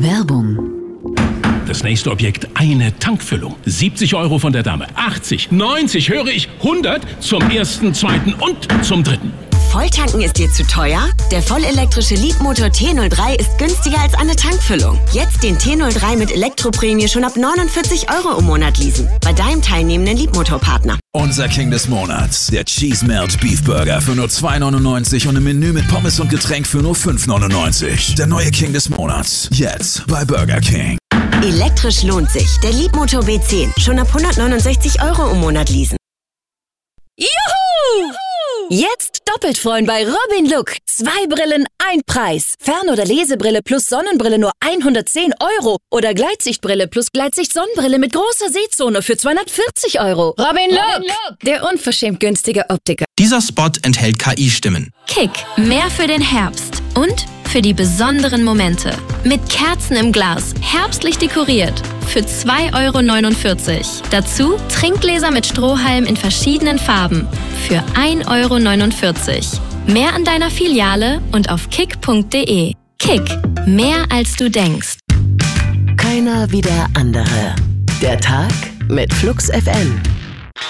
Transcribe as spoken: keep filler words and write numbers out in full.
Werbung. Das nächste Objekt, eine Tankfüllung. siebzig Euro von der Dame. achtzig, neunzig, höre ich, hundert zum ersten, zweiten und zum dritten. Volltanken ist dir zu teuer? Der vollelektrische Leapmotor T null drei ist günstiger als eine Tankfüllung. Jetzt den T null drei mit Elektroprämie schon ab neunundvierzig Euro im Monat leasen. Bei deinem teilnehmenden Leapmotor-Partner. Unser King des Monats, der Cheese Melt Beef Burger für nur zwei neunundneunzig und im Menü mit Pommes und Getränk für nur fünf neunundneunzig. Der neue King des Monats, jetzt bei Burger King. Elektrisch lohnt sich. Der Leapmotor B zehn, schon ab hundertneunundsechzig Euro im Monat leasen. Juhu! Jetzt doppelt freuen bei Robin Look. Zwei Brillen, ein Preis. Fern- oder Lesebrille plus Sonnenbrille nur hundertzehn Euro. Oder Gleitsichtbrille plus Gleitsicht-Sonnenbrille mit großer Sehzone für zweihundertvierzig Euro. Robin Look, Robin Look, der unverschämt günstige Optiker. Dieser Spot enthält K I-Stimmen. Kick, mehr für den Herbst und für die besonderen Momente. Mit Kerzen im Glas, herbstlich dekoriert. Für zwei Euro neunundvierzig. Dazu Trinkgläser mit Strohhalm in verschiedenen Farben. Für ein Euro neunundvierzig. Mehr an deiner Filiale und auf kick punkt de. Kick, mehr als du denkst. Keiner wie der andere. Der Tag mit Flux F M.